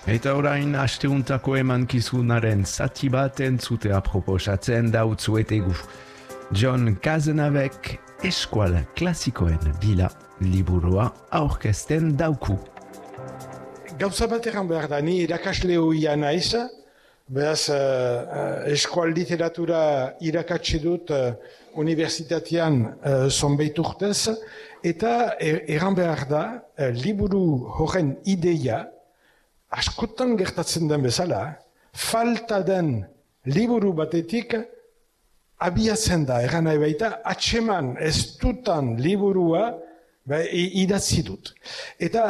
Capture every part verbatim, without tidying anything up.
Eta orain asteuntako emankizunaren zati bat entzutea proposatzen dautzuetegu. John Cazenavek Eskual Klasikoen Bila liburua aurkezten dauku. Gauza bat egan behar da, ni irakasle hoia naiz, beraz uh, eskual literatura irakatsi dut uh, unibertsitatean uh, zonbait urtez, eta egan behar da, uh, liburu horren ideia, askotan gertatzen den bezala, falta den liburu batetik abiatzen da, egan nahi baita, atseman ez dutan liburua ba, idatzi dut. Eta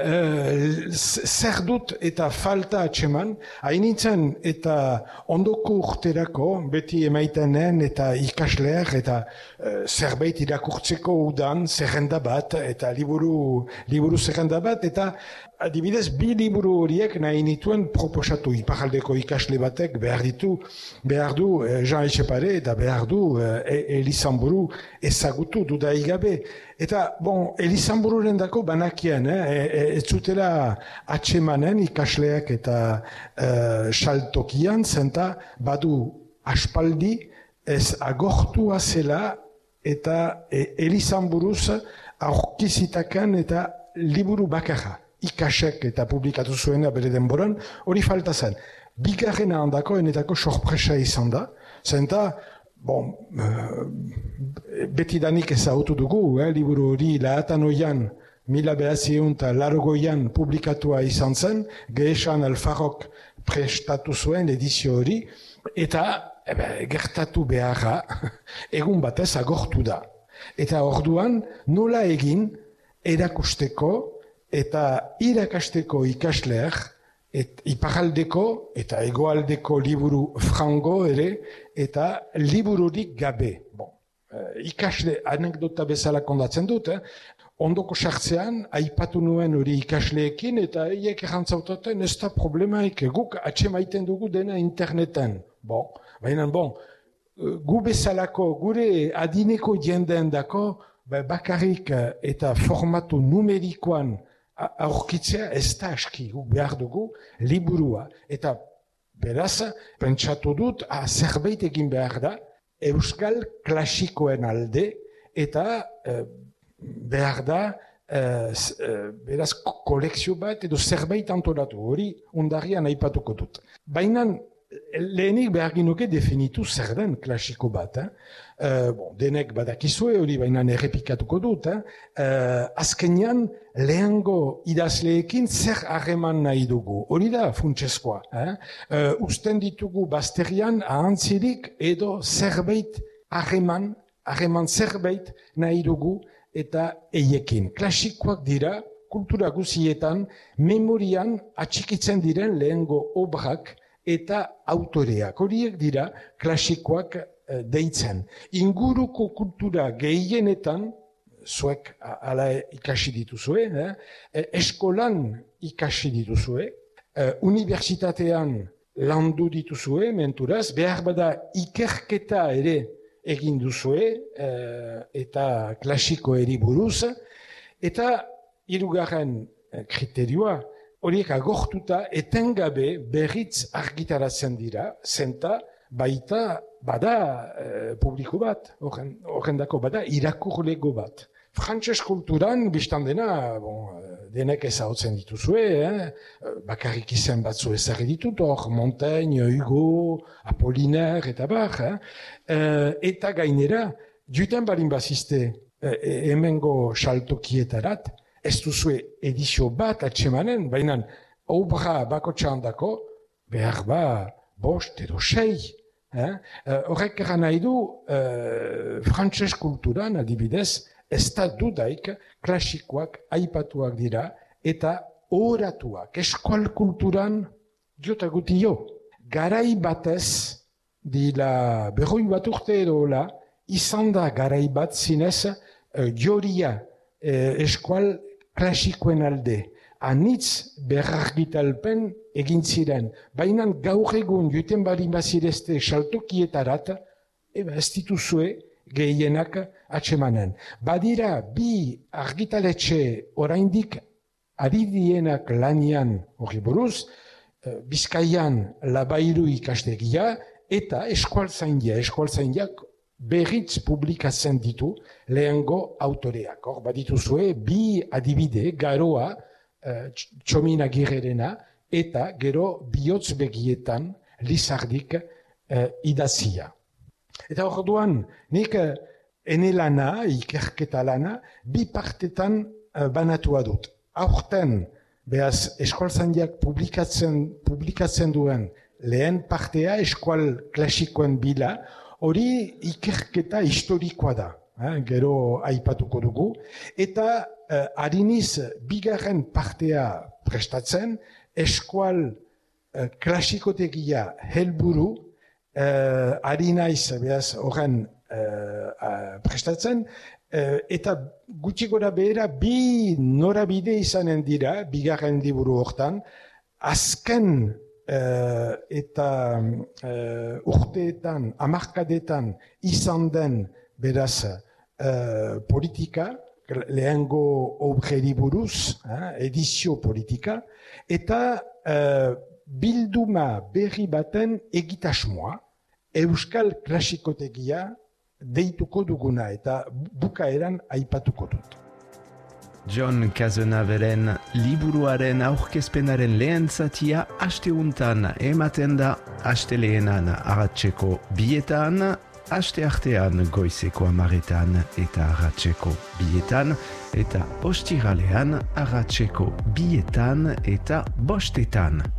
uh, zer dut eta falta atseman, hainitzen eta ondoko urterako, beti emaitenen eta ikasleak eta uh, zerbait irakurtzeko udan, zerrenda bat, eta liburu, liburu zerrenda bat, eta adibidez, bi liburu horiek nahi nituen proposatu. Iparraldeko ikasle batek behar ditu, behar du Jean Etxepare eta behar du Elizamburu ezagutu dudai gabe. Eta, bon, Elizambururen dako banakien, eh? Ez zutela atsemanen ikasleak eta uh, saltokian, zenta badu aspaldi ez agortua zela eta e, Elizamburuz aurkizitakan eta liburu bakarra. Ikasek eta publikatu zuena bere denboran, hori falta zen. Bigarrena handako enetako sorpresa izan da, zenta, bon, uh, betidanik ezagutu dugu, eh, liburu hori lahatan oian, mila behatziehun eta largoian publikatua izan zen, Gehesan Alfarrok prestatu zuen edizio hori, eta ebe, gertatu beharra, egun batez agortu da. Eta orduan, nola egin erakusteko, eta irakasteko ikasleak, et iparaldeko eta hegoaldeko liburu frango ere, eta libururik gabe. Bon, ikasle anekdota bezala kondatzen dut, eh? Ondoko sartzean, aipatu nuen hori ikasleekin, eta hiek errantzautaten ez da problemaik, guk atsemaiten dugu dena interneten. Bon, baina, bon, gu bezalako, gure adineko jendeen dako, bakarrik eta formatu numerikoan aurkitzea ez da aski, guk behar dugu liburua. Eta beraz, pentsatu dut, ah, zerbait egin behar da, euskal klasikoen alde, eta eh, behar da, eh, beraz, kolekzio bat, edo zerbait antolatu, hori undarrian aipatuko dut. Baina, lehenik behar ginuke definitu zer den klasiko bat. Eh? Uh, bon, denek badakizue hori baina errepikatuko dut. Eh? Uh, azkenean lehengo idazleekin zer harreman nahi dugu. Hori da funtsezkoa. Eh? Uh, usten ditugu bazterian ahantzirik edo zerbait harreman, harreman zerbait nahi dugu eta eiekin. Klasikoak dira, kultura guzietan, memorian atxikitzen diren lehengo obrak eta autoreak. Horiek dira klasikoak e, deitzen. Inguruko kultura gehienetan, zuek ala ikasi dituzue, eh? Eskolan ikasi dituzue, e, unibertsitatean landu dituzue, menturaz, behar bada ikerketa ere egin duzue, e, eta klasikoeri buruz, eta hirugarren kriterioa, horiek agortuta etengabe berriz argitaratzen dira, zenta baita bada e, publiko bat, horren dako bada irakurlego bat. Frantses kulturan, biztan dena, bon, denek ezagutzen dituzue, eh? Bakarrik izen batzu ezagri ditut, hor Montaigne, Hugo, Apollinaire eta bar, eh? E, eta gainera, duten balin bazizte e, hemengo saltokietarat, ez duzue edizio bat atsemanen, baina obra bako txandako, behar ba, bost edo sei. Eh? Horrek eran nahi du, eh, frantses kulturan adibidez, ez da dudaik klasikoak aipatuak dira, eta oratuak, eskual kulturan diotaguti jo. Garai batez, dila berroi bat urte edo hola, izan da garai bat zinez, eh, joria eh, eskual klasikoen alde, anitz berrargitalpen egin ziren. Baina gaur egun juten bali bazirezte saltokietarat, eba ez dituzue gehienak atsemanen. Badira bi argitaletxe oraindik ari dienak lanian hori buruz, Bizkaian Labairu ikastegia eta eskualtzaindia. Eskualtzaindiak berriz publikatzen ditu lehengo autoreak. Hor, badituzue, bi adibide, Garoa, Txomin Agirrerena, eta gero bihotz begietan Lizardik idazia. Eta orduan, nik ene lana, ikerketa lana, bi partetan banatua dut. Aurten, behaz, eskualtzaindiak publikatzen, publikatzen duen lehen partea, eskual klasikoen bila, hori ikerketa historikoa da, eh, gero aipatuko dugu, eta eh, hariniz bigarren partea prestatzen, eskual eh, klasikotegia helburu, eh, harinaiz, behaz, horren eh, prestatzen, Uh, eta gutxi gora behera bi norabide izanen dira, bigarren liburu hortan, azken uh, eta uh, urteetan, hamarkadetan izan den beraz uh, politika, lehengo obreri buruz, eh, edizio politika, eta uh, bilduma berri baten egitasmoa, euskal klasikotegia deituko duguna eta bukaeran aipatuko dut. John Cazenaveren liburuaren aurkezpenaren lehen zatia asteuntan ematen da, astelehenan arratseko bietan, aste artean goizeko amaretan eta arratseko bietan, eta ostiralean arratseko bietan eta bostetan.